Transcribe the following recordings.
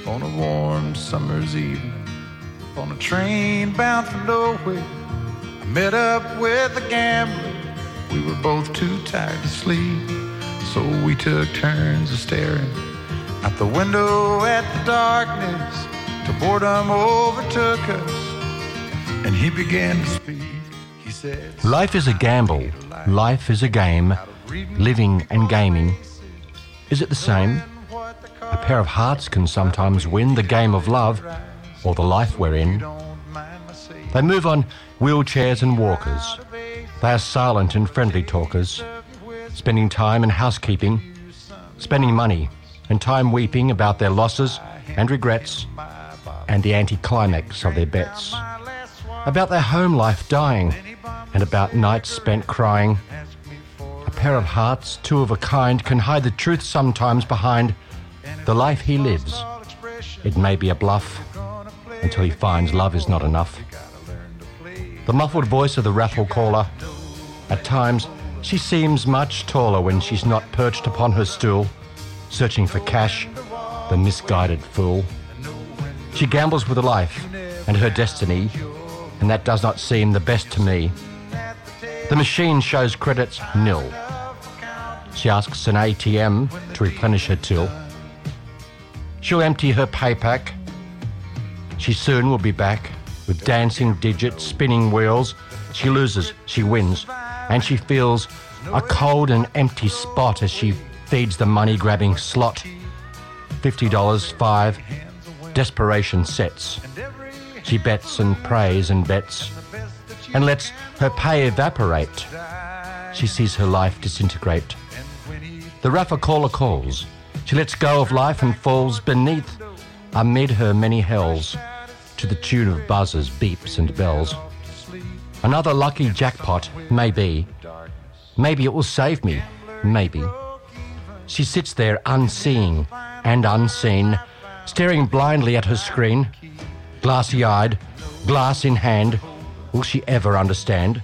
on a warm summer's evening. On a train bound for nowhere, I met up with a gambler. We were both too tired to sleep, so we took turns of staring out the window at the darkness till boredom overtook us, and he began to speak. He said, Life is a gamble. Life is a game. Living and gaming. Is it the same? A pair of hearts can sometimes win the game of love or the life we're in. They move on wheelchairs and walkers. They are silent and friendly talkers, spending time in housekeeping, spending money and time weeping about their losses and regrets and the anticlimax of their bets, about their home life dying and about nights spent crying. A pair of hearts, two of a kind, can hide the truth sometimes behind the life he lives. It may be a bluff until he finds love is not enough. The muffled voice of the raffle caller. At times, she seems much taller when she's not perched upon her stool, searching for cash, the misguided fool. She gambles with her life and her destiny, and that does not seem the best to me. The machine shows credits nil. She asks an ATM to replenish her till. She'll empty her pay pack. She soon will be back with dancing digits, spinning wheels. She loses, she wins, and she feels a cold and empty spot as she feeds the money-grabbing slot. $50, 5, desperation sets. She bets and prays and bets and lets her pay evaporate. She sees her life disintegrate. The raffle caller calls. She lets go of life and falls beneath, amid her many hells, to the tune of buzzers, beeps and bells. Another lucky jackpot, maybe. Maybe it will save me, maybe. She sits there unseeing and unseen, staring blindly at her screen. Glassy-eyed, glass in hand, will she ever understand?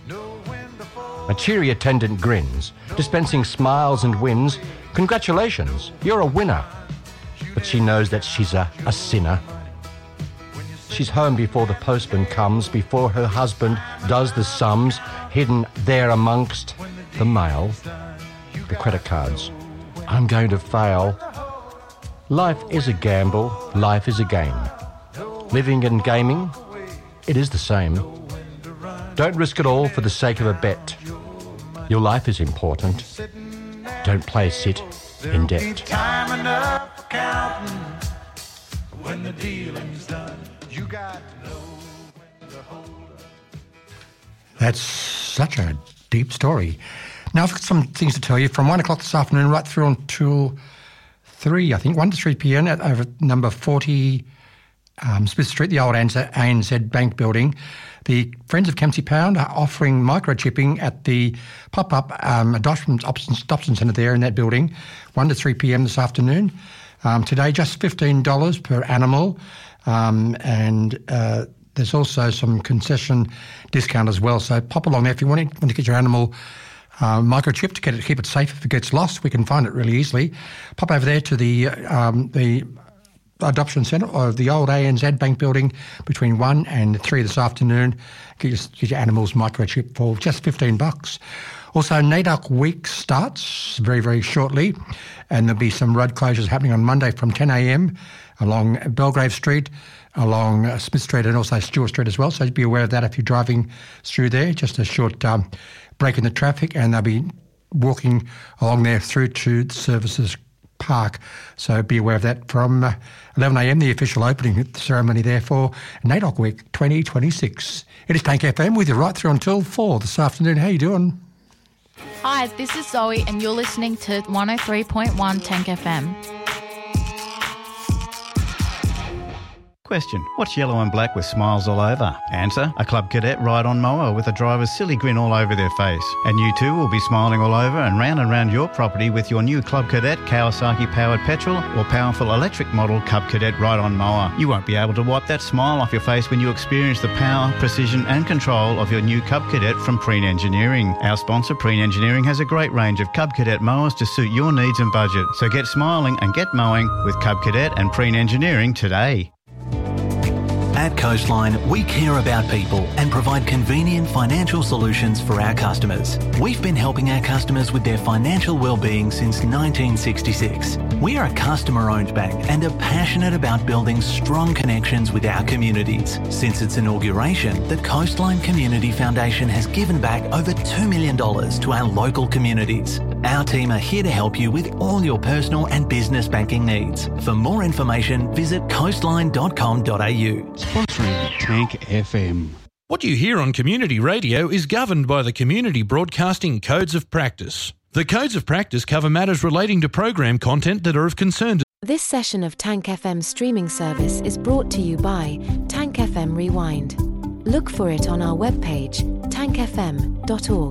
A cheery attendant grins, dispensing smiles and wins. Congratulations, you're a winner. But she knows that she's a sinner. She's home before the postman comes, before her husband does the sums, hidden there amongst the mail, the credit cards. I'm going to fail. Life is a gamble, life is a game. Living and gaming, it is the same. Don't risk it all for the sake of a bet. Your life is important. Don't play sit in debt. Time enough for counting when the dealing's done. You got to know when to hold up. That's such a deep story. Now, I've got some things to tell you from 1 o'clock this afternoon right through until 3, I think, 1 to 3 p.m. at over number 40 Smith Street, the old ANZ Bank building. The Friends of Kempsey Pound are offering microchipping at the pop-up adoption centre there in that building, 1 to 3 p.m. this afternoon. Today, just $15 per animal, and there's also some concession discount as well. So pop along there if you want to get your animal microchipped to keep it safe. If it gets lost, we can find it really easily. Pop over there to the adoption centre of the old ANZ Bank building between 1 and 3 this afternoon. Get your animals microchipped for just $15. Also, NAIDOC Week starts very, very shortly, and there'll be some road closures happening on Monday from 10 a.m. along Belgrave Street, along Smith Street and also Stewart Street as well. So be aware of that if you're driving through there. Just a short break in the traffic, and they'll be walking along there through to the Services Park. So be aware of that from 11 a.m, the official opening ceremony there for NAIDOC Week 2026. It is Tank FM with you right through until 4 this afternoon. How you doing? Hi, this is Zoe and you're listening to 103.1 Tank FM. Question: what's yellow and black with smiles all over? Answer: a Club Cadet ride-on mower with a driver's silly grin all over their face. And you too will be smiling all over and round your property with your new Club Cadet Kawasaki-powered petrol or powerful electric model Club Cadet ride-on mower. You won't be able to wipe that smile off your face when you experience the power, precision and control of your new Cub Cadet from Preen Engineering. Our sponsor, Preen Engineering, has a great range of Cub Cadet mowers to suit your needs and budget. So get smiling and get mowing with Cub Cadet and Preen Engineering today. At Coastline, we care about people and provide convenient financial solutions for our customers. We've been helping our customers with their financial well-being since 1966. We are a customer-owned bank and are passionate about building strong connections with our communities. Since its inauguration, the Coastline Community Foundation has given back over $2 million to our local communities. Our team are here to help you with all your personal and business banking needs. For more information, visit coastline.com.au. Sponsoring Tank FM. What you hear on community radio is governed by the Community Broadcasting Codes of Practice. The Codes of Practice cover matters relating to program content that are of concern to... This session of Tank FM streaming service is brought to you by Tank FM Rewind. Look for it on our webpage, tankfm.org.